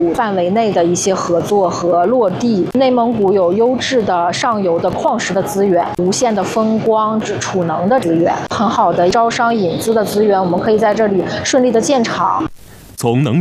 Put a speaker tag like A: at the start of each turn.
A: 范围内的一些合作和落地。内蒙古有优质的上游的矿石的资源，无限的风光、储能的资源，很好的招商引资的资源，我们可以在这里顺利的建厂。
B: 从能